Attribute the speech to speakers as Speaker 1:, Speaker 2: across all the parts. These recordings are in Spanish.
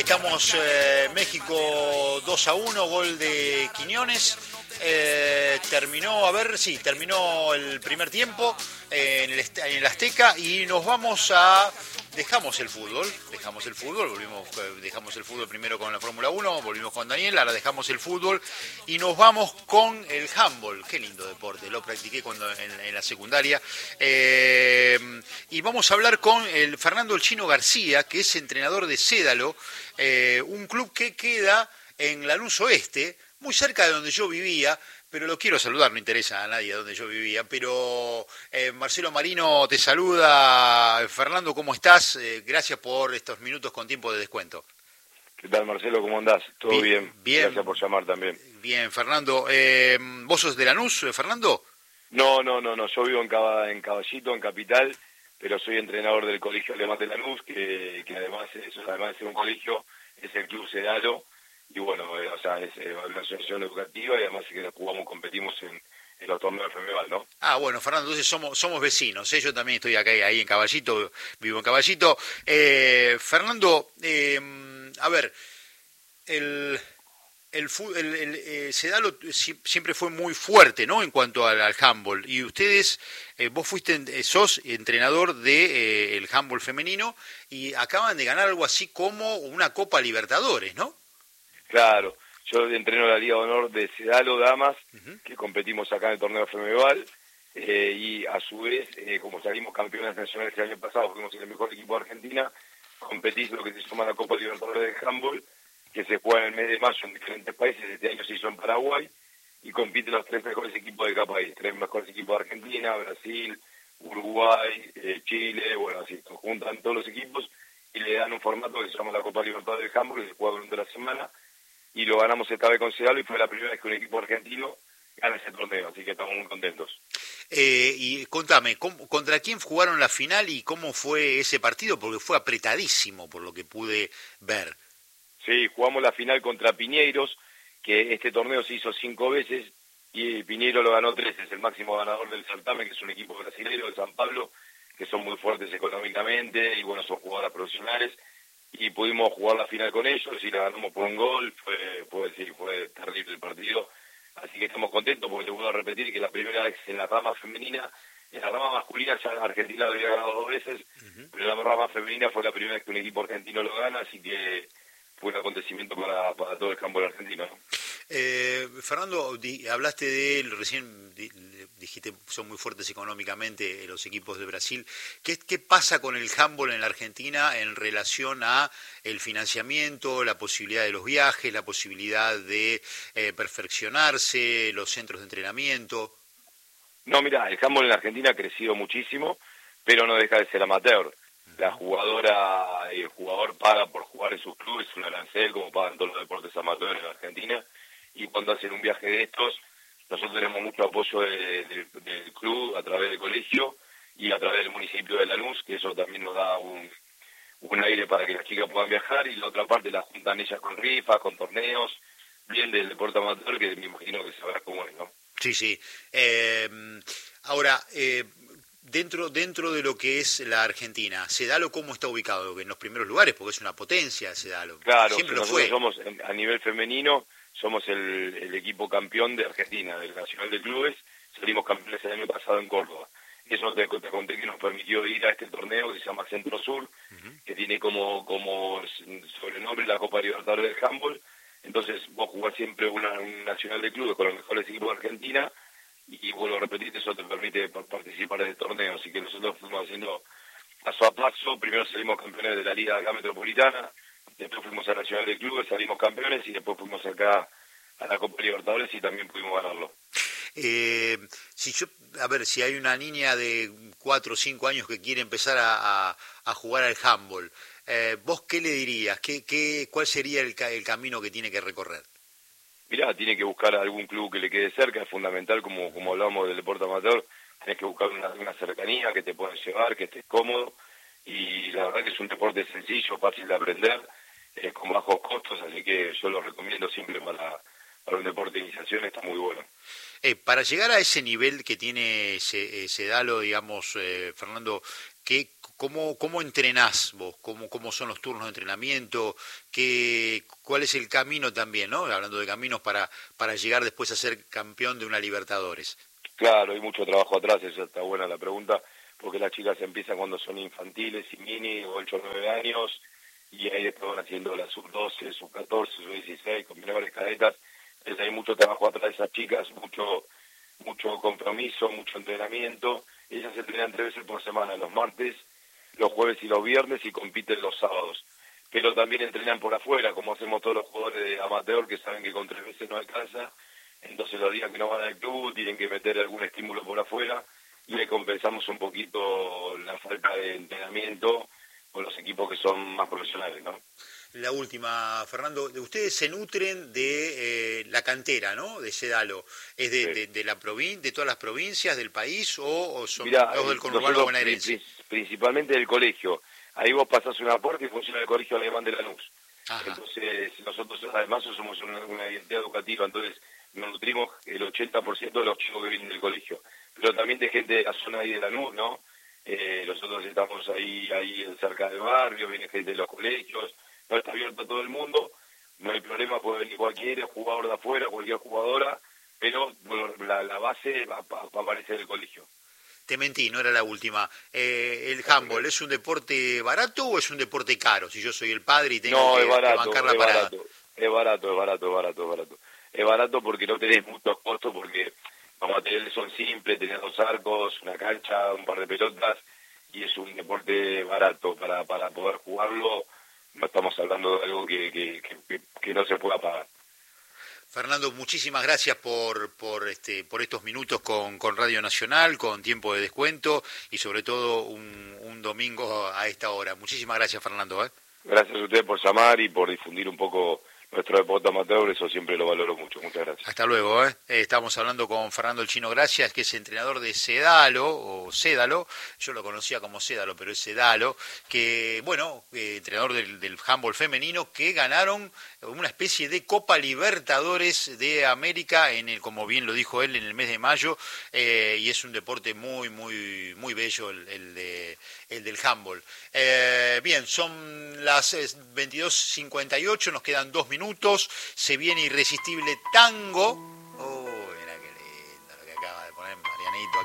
Speaker 1: Estamos México 2-1, gol de Quiñones. Terminó el primer tiempo en el Azteca y nos vamos a... Dejamos el fútbol, dejamos el fútbol primero con la Fórmula 1, volvimos con Daniel, ahora dejamos el fútbol y nos vamos con el handball. Qué lindo deporte, lo practiqué cuando en la secundaria. Y vamos a hablar con el Fernando El Chino García, que es entrenador de Cédalo, un club que queda en Lanús Oeste, muy cerca de donde yo vivía, pero lo quiero saludar, no interesa a nadie donde yo vivía, pero Marcelo Marino te saluda. Fernando, ¿cómo estás? Gracias por estos minutos con tiempo de descuento.
Speaker 2: ¿Qué tal, Marcelo? ¿Cómo andás? ¿Todo bien? Gracias por llamar también.
Speaker 1: Bien, Fernando. ¿Vos sos de Lanús, Fernando?
Speaker 2: No. Yo vivo en Caballito, en Capital, pero soy entrenador del Colegio Alemán de Lanús, que además de ser un colegio, es el Club Cédalo. Y bueno, es una asociación educativa y además que competimos en los torneos de FEMEVAL, ¿no?
Speaker 1: Ah, bueno, Fernando, entonces somos vecinos, ¿eh? Yo también estoy acá ahí en Caballito, vivo en Caballito. Fernando, a ver, el Cédalo siempre fue muy fuerte, ¿no? En cuanto al handball. Y ustedes, vos sos entrenador de el handball femenino y acaban de ganar algo así como una Copa Libertadores, ¿no?
Speaker 2: Claro, yo entreno la Liga de Honor de Cédalo Damas, que competimos acá en el torneo FEMEVAL, y a su vez, como salimos campeones nacionales el año pasado, fuimos el mejor equipo de Argentina, competís lo que se llama la Copa Libertadores de Handball, que se juega en el mes de mayo en diferentes países. Este año se hizo en Paraguay, y compiten los 3 mejores equipos de cada país, 3 mejores equipos de Argentina, Brasil, Uruguay, Chile, bueno, así, se juntan todos los equipos y le dan un formato que se llama la Copa Libertadores de Handball, que se juega durante la semana, y lo ganamos esta vez con Cédalo y fue la primera vez que un equipo argentino gana ese torneo, así que estamos muy contentos.
Speaker 1: Y contame, ¿contra quién jugaron la final y cómo fue ese partido? Porque fue apretadísimo por lo que pude ver.
Speaker 2: Sí, jugamos la final contra Piñeiros, que este torneo se hizo 5 veces y Piñeiro lo ganó 3, es el máximo ganador del certamen, que es un equipo brasileño de San Pablo, que son muy fuertes económicamente y bueno, son jugadoras profesionales. Y pudimos jugar la final con ellos y la ganamos por un gol. Fue terrible el partido, así que estamos contentos porque te vuelvo a repetir que la primera vez en la rama femenina, en la rama masculina ya Argentina lo había ganado 2 veces, pero en la rama femenina fue la primera vez que un equipo argentino lo gana, así que fue un acontecimiento para todo el campo argentino, ¿no?
Speaker 1: Fernando, hablaste de él, recién dijiste son muy fuertes económicamente los equipos de Brasil. ¿Qué pasa con el handball en la Argentina en relación a el financiamiento, la posibilidad de los viajes, la posibilidad de perfeccionarse, los centros de entrenamiento?
Speaker 2: No, mira, el handball en la Argentina ha crecido muchísimo, pero no deja de ser amateur. La jugadora y el jugador paga por jugar en sus clubes, un arancel, como pagan todos los deportes amateurs en la Argentina. Y cuando hacen un viaje de estos, nosotros tenemos mucho apoyo del club a través del colegio y a través del municipio de Lanús, que eso también nos da un aire para que las chicas puedan viajar, y la otra parte la juntan ellas con rifas, con torneos, bien del deporte amateur, que me imagino que sabrás cómo es, ¿no?
Speaker 1: Sí. Ahora, dentro de lo que es la Argentina, Cédalo, ¿cómo está ubicado? En los primeros lugares, porque es una potencia Cédalo.
Speaker 2: Claro,
Speaker 1: siempre
Speaker 2: nosotros
Speaker 1: lo fue.
Speaker 2: Somos, a nivel femenino, somos el equipo campeón de Argentina, del Nacional de Clubes. Salimos campeones el año pasado en Córdoba. Eso te conté que nos permitió ir a este torneo que se llama Centro Sur, que tiene como sobrenombre la Copa Libertadores del Handball. Entonces vos jugás siempre un Nacional de Clubes con los mejores equipos de Argentina, y vuelvo a repetir, eso te permite participar en el torneo. Así que nosotros fuimos haciendo paso a paso. Primero salimos campeones de la Liga acá metropolitana, después fuimos al Nacional de Clubes, salimos campeones, y después fuimos acá a la Copa Libertadores y también pudimos ganarlo.
Speaker 1: Si hay una niña de 4 o 5 años que quiere empezar a jugar al handball, ¿vos qué le dirías? ¿Cuál sería el camino que tiene que recorrer?
Speaker 2: Mirá, tiene que buscar algún club que le quede cerca, es fundamental, como hablamos del deporte amateur, tenés que buscar una cercanía que te puedan llevar, que estés cómodo, y la verdad que es un deporte sencillo, fácil de aprender, con bajos costos, así que yo lo recomiendo siempre para un deporte de iniciación, está muy bueno.
Speaker 1: Para llegar a ese nivel que tiene Cédalo, digamos, Fernando, ¿Cómo entrenás vos? ¿Cómo son los turnos de entrenamiento? ¿Cuál es el camino también, ¿no? Hablando de caminos para llegar después a ser campeón de una Libertadores.
Speaker 2: Claro, hay mucho trabajo atrás, esa está buena la pregunta, porque las chicas empiezan cuando son infantiles y mini, 8 o 9 años, y ahí después van haciendo la sub-12, sub-14, sub-16, con menores cadetas. Entonces hay mucho trabajo atrás de esas chicas, mucho compromiso, mucho entrenamiento. Ellas se entrenan 3 veces por semana, los martes, los jueves y los viernes, y compiten los sábados. Pero también entrenan por afuera, como hacemos todos los jugadores de amateur, que saben que con 3 veces no alcanza. Entonces los días que no van al club tienen que meter algún estímulo por afuera, y le compensamos un poquito la falta de entrenamiento con los equipos que son más profesionales, ¿no?
Speaker 1: La última, Fernando, ustedes se nutren de la cantera, ¿no? De Sedalo. ¿Es de la de todas las provincias del país o son los del conurbano bonaerense?
Speaker 2: Principalmente del colegio. Ahí vos pasás una puerta y funciona el colegio alemán de Lanús.
Speaker 1: Ajá.
Speaker 2: Entonces nosotros además somos una identidad educativa, entonces nos nutrimos el 80% de los chicos que vienen del colegio. Pero también de gente de la zona ahí de Lanús, ¿no? Nosotros estamos ahí cerca del barrio, viene gente de los colegios. No está abierto a todo el mundo, no hay problema, puede venir cualquier jugador de afuera, cualquier jugadora, pero bueno, la base va a aparecer en el colegio.
Speaker 1: Te mentí, no era la última. ¿El handball es un deporte barato o es un deporte caro? Si yo soy el padre y tengo que bancar la parada.
Speaker 2: Es barato. Es barato porque no tenés muchos costos, porque los materiales son simples, tenés 2 arcos, una cancha, un par de pelotas, y es un deporte barato para poder jugarlo. No estamos hablando de algo que no se pueda pagar.
Speaker 1: Fernando, muchísimas gracias por estos minutos con Radio Nacional, con tiempo de descuento y sobre todo un domingo a esta hora. Muchísimas gracias, Fernando.
Speaker 2: Gracias a ustedes por llamar y por difundir un poco nuestro deporte amateur, eso siempre lo valoro mucho. Muchas gracias.
Speaker 1: Hasta luego. Estamos hablando con Fernando El Chino Gracias, que es entrenador de Sedalo, o Sedalo, yo lo conocía como Sedalo, pero es Sedalo, que, bueno, entrenador del handball femenino, que ganaron una especie de Copa Libertadores de América, como bien lo dijo él, en el mes de mayo, y es un deporte muy, muy, muy bello el del handball. Bien, son las 22:58, nos quedan 2 minutos. Se viene Irresistible Tango. Oh, mira qué lindo lo que acaba de poner Marianito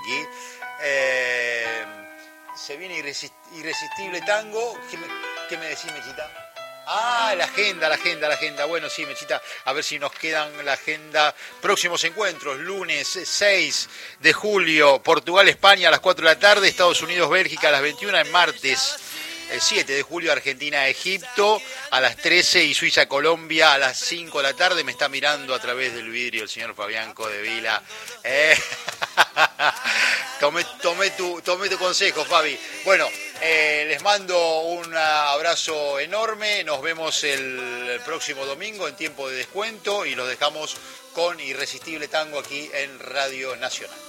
Speaker 1: aquí. Se viene Irresistible Tango. ¿Qué me decís, Mechita? Ah, la agenda. Bueno, sí, Mechita, a ver si nos quedan la agenda. Próximos encuentros, lunes 6 de julio, Portugal-España a las 4 de la tarde, Estados Unidos-Bélgica a las 21, en martes. El 7 de julio, Argentina-Egipto a las 13 y Suiza-Colombia a las 5 de la tarde. Me está mirando a través del vidrio el señor Fabián Codevila. Tomé tu consejo, Fabi. Bueno, les mando un abrazo enorme. Nos vemos el próximo domingo en tiempo de descuento y los dejamos con Irresistible Tango aquí en Radio Nacional.